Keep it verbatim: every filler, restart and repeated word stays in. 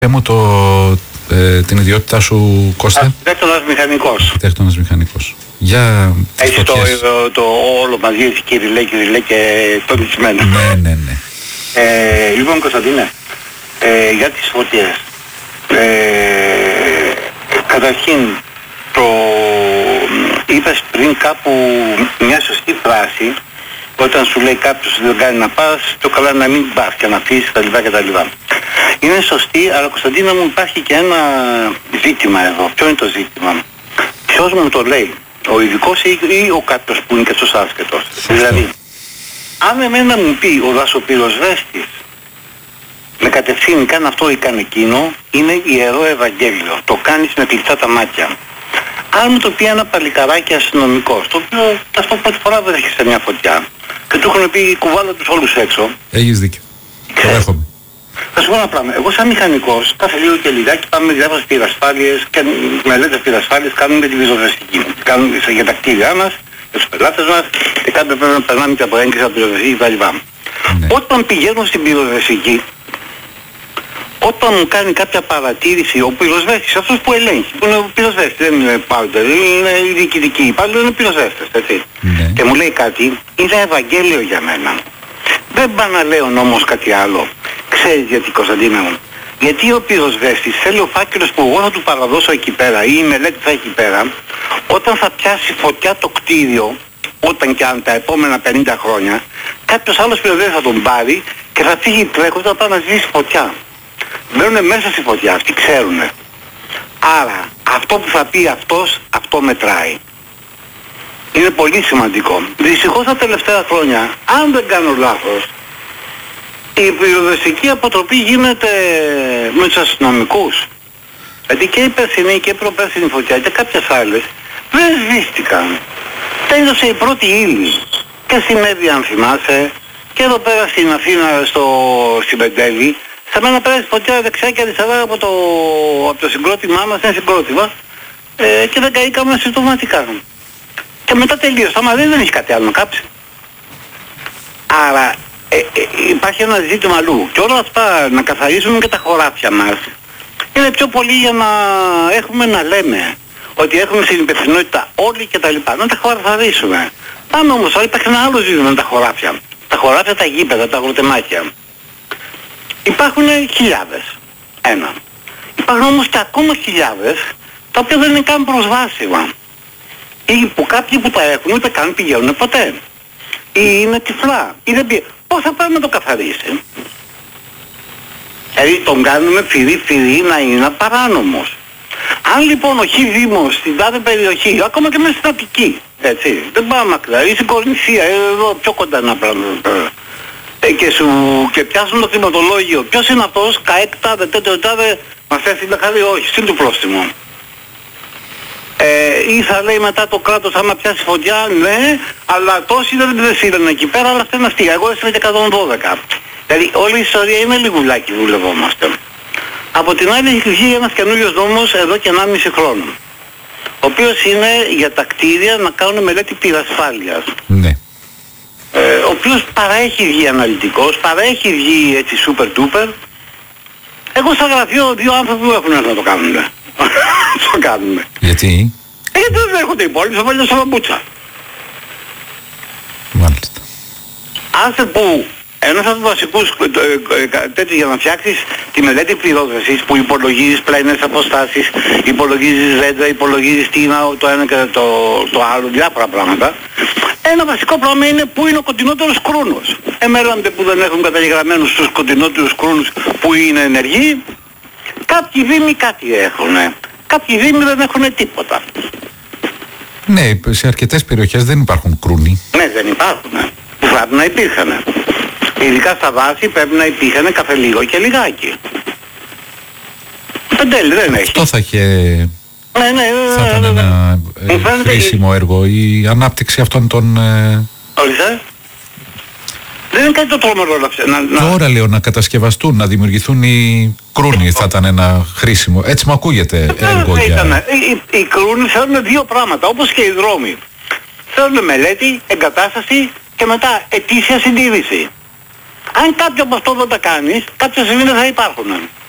Πες μου το, ε, την ιδιότητά σου, Κώστα. Αρχιτέκτονας μηχανικός. Αρχιτέκτονας μηχανικός. Για έχεις το, το, το όλο μαζί, έτσι, Κυριλέ, Κυριλέ και το λυσμένο. Ναι, ναι, ναι. Ε, λοιπόν, Κωνσταντίνε, ε, για τις φωτιές. Ε, καταρχήν, το είπες πριν κάπου μια σωστή φράση, όταν σου λέει κάποιος δεν κάνει να πας, το καλά να μην πας και να αφήσεις κτλ. κτλ. Είναι σωστή, αλλά Κωνσταντίνα μου υπάρχει και ένα ζήτημα εδώ. Ποιο είναι το ζήτημα? Ποιος μου το λέει? Ο ειδικός ή, ή ο κάποιος που είναι και στους άσχετος? Δηλαδή, αν εμένα μου πει ο δασοπυροσβέστης με κατευθύνει καν αυτό ή καν εκείνο, είναι ιερό Ευαγγέλιο. Το κάνεις με κλειστά τα μάτια. Αν μου το πει ένα παλικαράκι αστυνομικός, το οποίο θα πω πρώτη φορά βρέθηκε σε μια φωτιά και του έχουν πει κουβάλα τους όλους έξω. Έχεις δίκιο. Το δέχομαι. Θα σου πω ένα πράγμα. Εγώ σαν μηχανικός, κάθε λίγο και λιγάκι πάμε με διάφορες πυρασφάλειες και μελέτες πυρασφάλειες κάνουμε τη πυροσβεστική. Κάνουμε για τα κτίρια μας, για τους πελάτες μας και κάτι πρέπει να περνάμε και από έγκριση από πυροσβεστική κτλ. Ναι. Όταν πηγαίνω στην πυροσβεστική, όταν μου κάνει κάποια παρατήρηση ο πυροσβέστης, αυτός που ελέγχει, που είναι ο πυροσβέστης, δεν είναι πάντα, είναι οι διοικητικοί, οι πάντων είναι πυροσβέστες, έτσι. Ναι. Και μου λέει κάτι, είναι Ευαγγέλιο για μένα. Δεν πάω να λέω όμως κάτι άλλο. Ξέρεις γιατί, Κωνσταντίνα μου? Γιατί ο πυροσβέστης θέλει ο φάκελος που εγώ θα του παραδώσω εκεί πέρα ή η μελέτη θα έχει εκεί πέρα, όταν θα πιάσει φωτιά το κτίριο, όταν και αν τα επόμενα πενήντα χρόνια, κάποιος άλλος πυροσβέστης θα τον πάρει και θα φύγει τρέχοντας να πάει να σβήσει φωτιά. Μένουν μέσα στη φωτιά, αυτοί ξέρουνε. Άρα, αυτό που θα πει αυτός, αυτό μετράει. Είναι πολύ σημαντικό. Δυστυχώς τα τελευταία χρόνια, αν δεν κάνω λάθος, η πυροσβεστική αποτροπή γίνεται με τους αστυνομικούς. Δηλαδή και η περσινή και η προπέρσινη φωτιά και κάποιες άλλες δεν σβήστηκαν. Τέλειωσε η πρώτη ύλη. Και στη Μέδη, αν θυμάσαι, και εδώ πέρα στην Αθήνα, στο, στην Πεντέλη, σε μένα πέρασε φωτιά δεξιά και αριστερά από το, από το συγκρότημά μας, ένα συγκρότημα, ε, και δεν καήκαμε συμπτωματικά. Και μετά τελείωσε. Άμα δεν, δεν έχει κάτι άλλο να κάψει. Άρα ε, ε, υπάρχει ένα ζήτημα αλλού. Και όλα αυτά να καθαρίζουμε και τα χωράφια μας είναι πιο πολύ για να έχουμε να λέμε ότι έχουμε συνυπευθυνότητα όλοι και τα λοιπά. Να τα καθαρίσουμε. Πάμε όμως, αλλά υπάρχει ένα άλλο ζήτημα με τα χωράφια. Τα χωράφια, τα γήπεδα, τα αγροτεμάχια. Υπάρχουν χιλιάδες. Ένα. Υπάρχουν όμως και ακόμα χιλιάδες τα οποία δεν είναι καν προσβάσιμα. Ή που κάποιοι που τα έχουν ούτε καν πηγαίνουν ποτέ. Ή είναι τυφλά. Ή δεν πει. Πώς θα πάμε να το καθαρίσει? Δηλαδή τον κάνουμε φυρί-φυρί να είναι παράνομος. Αν λοιπόν ο Χ Δήμος στην τάδε περιοχή, ακόμα και μέσα στην Αττική, έτσι, δεν πάμε μακριά, ή στην Κορινθία, εδώ πιο κοντά ένα πράγμα, ε, και, σου, και πιάσουν το χρηματολόγιο, ποιος είναι αυτός, ΚΑΕΚ τάδε, τέτοιο τάδε, μας έφυγε χάρη, όχι, στην του πρόστιμο. Ε, ή θα λέει μετά το κράτος άμα πιάσει φωτιά, ναι, αλλά τόσοι δεν δεν στείλανε εκεί πέρα, αλλά αυτά είναι αστεία. Εγώ έστειλα και εκατόν δώδεκα. Δηλαδή όλη η ιστορία είναι λιγουλάκι δουλευόμαστε. Από την άλλη έχει βγει ένας καινούριος νόμος εδώ και ενάμιση χρόνο. Ο οποίος είναι για τα κτίρια να κάνουν μελέτη πυρασφάλειας. Ναι. Ε, ο οποίος παρά έχει βγει αναλυτικός, παρά έχει βγει έτσι super duper. Εγώ στα γραφείο δύο άνθρωποι που έχουν έρθει να το κάνουν. Το κάνουμε. Γιατί? Ε, γιατί δεν έρχονται οι υπόλοιποι, θα βάλουν στα μπαμπούτσα. Μάλιστα. Άσε που ένας από τους βασικούς τέτοιους για να φτιάξεις τη μελέτη πυρόσβεσης που υπολογίζεις πλαϊνές αποστάσεις, υπολογίζεις ρέντρα, υπολογίζεις τι είναι το ένα και το, το άλλο, διάφορα πράγματα. Ένα βασικό πράγμα είναι που είναι ο κοντινότερος κρούνος. Εμέραντε που δεν έχουν καταγεγραμμένους τους κοντινότερους κρούνους που είναι ενεργοί, κάποιοι δήμοι κάτι έχουν. Κάποιοι δήμοι δεν έχουν τίποτα. Ναι, σε αρκετές περιοχές δεν υπάρχουν κρούνοι. Ναι, δεν υπάρχουν. Που πρέπει να υπήρχαν. Ειδικά στα βάση πρέπει να υπήρχαν κάθε λίγο και λιγάκι. Εν τέλει δεν έχει. Αυτό θα είχε... Ναι, ναι, θα ήταν ένα ε, ε, χρήσιμο έργο, η ανάπτυξη αυτών των... Ε... Ορίστε. Δεν είναι κάτι το τρόμερο όλα αυτά. Τώρα λέω να κατασκευαστούν, να δημιουργηθούν οι κρούνοι, θα ήταν ένα χρήσιμο. Έτσι μου ακούγεται έργο για... Ήταν, οι, οι κρούνοι θέλουν δύο πράγματα, όπως και οι δρόμοι. Θέλουν μελέτη, εγκατάσταση και μετά ετήσια συντήρηση. Αν κάποιο από αυτό δεν τα κάνεις, κάποια στιγμή δεν θα υπάρχουν.